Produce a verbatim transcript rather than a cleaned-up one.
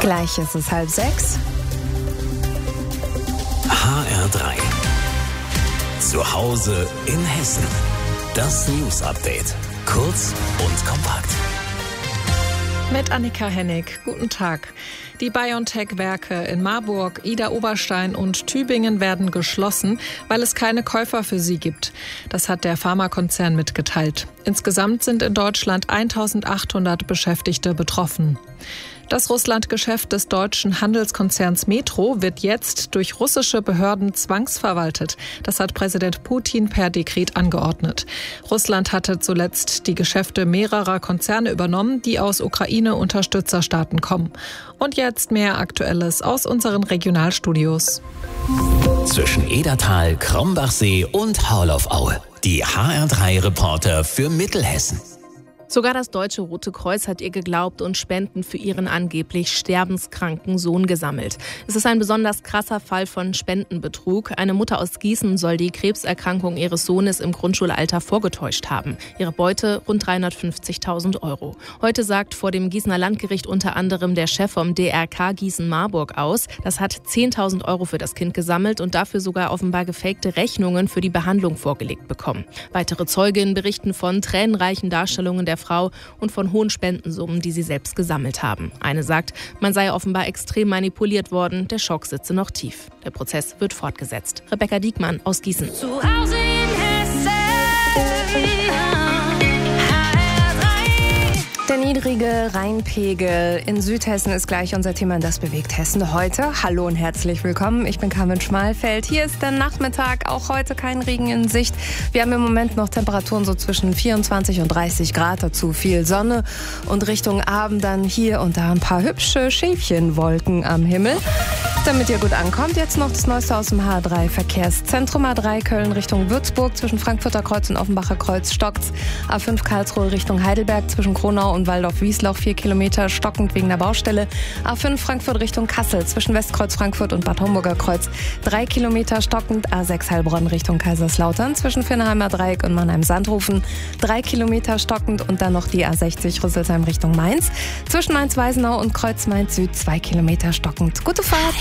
Gleich ist es halb sechs. H R drei. Zu Hause in Hessen. Das News Update. Kurz und kompakt. Mit Annika Hennig. Guten Tag. Die BioNTech-Werke in Marburg, Idar-Oberstein und Tübingen werden geschlossen, weil es keine Käufer für sie gibt. Das hat der Pharmakonzern mitgeteilt. Insgesamt sind in Deutschland eintausendachthundert Beschäftigte betroffen. Das Russlandgeschäft des deutschen Handelskonzerns Metro wird jetzt durch russische Behörden zwangsverwaltet. Das hat Präsident Putin per Dekret angeordnet. Russland hatte zuletzt die Geschäfte mehrerer Konzerne übernommen, die aus Ukraine-Unterstützerstaaten kommen. Und jetzt mehr Aktuelles aus unseren Regionalstudios. Zwischen Edertal, Krombachsee und Haurlauf-Aue. Die H R drei Reporter für Mittelhessen. Sogar das Deutsche Rote Kreuz hat ihr geglaubt und Spenden für ihren angeblich sterbenskranken Sohn gesammelt. Es ist ein besonders krasser Fall von Spendenbetrug. Eine Mutter aus Gießen soll die Krebserkrankung ihres Sohnes im Grundschulalter vorgetäuscht haben. Ihre Beute rund dreihundertfünfzigtausend Euro. Heute sagt vor dem Gießener Landgericht unter anderem der Chef vom D R K Gießen-Marburg aus. Das hat zehntausend Euro für das Kind gesammelt und dafür sogar offenbar gefakte Rechnungen für die Behandlung vorgelegt bekommen. Weitere Zeuginnen berichten von tränenreichen Darstellungen der Frau und von hohen Spendensummen, die sie selbst gesammelt haben. Eine sagt, man sei offenbar extrem manipuliert worden, der Schock sitze noch tief. Der Prozess wird fortgesetzt. Rebecca Diekmann aus Gießen. Zu Hause in Hessen. Der niedrige Rheinpegel in Südhessen ist gleich unser Thema und das bewegt Hessen heute. Hallo und herzlich willkommen, ich bin Carmen Schmalfeld. Hier ist der Nachmittag, auch heute kein Regen in Sicht. Wir haben im Moment noch Temperaturen so zwischen vierundzwanzig und dreißig Grad, dazu viel Sonne und Richtung Abend dann hier und da ein paar hübsche Schäfchenwolken am Himmel. Damit ihr gut ankommt, jetzt noch das Neueste aus dem H drei Verkehrszentrum. A drei Köln Richtung Würzburg, zwischen Frankfurter Kreuz und Offenbacher Kreuz stockt's. A fünf Karlsruhe Richtung Heidelberg, zwischen Kronau und Waldorf-Wiesloch vier Kilometer stockend wegen der Baustelle. A fünf Frankfurt Richtung Kassel, zwischen Westkreuz Frankfurt und Bad Homburger Kreuz drei Kilometer stockend. A sechs Heilbronn Richtung Kaiserslautern, zwischen Vinnheimer Dreieck und Mannheim-Sandhofen drei Kilometer stockend. Und dann noch die A sechzig Rüsselsheim Richtung Mainz, zwischen Mainz-Weisenau und Kreuz Mainz Süd zwei Kilometer stockend. Gute Fahrt!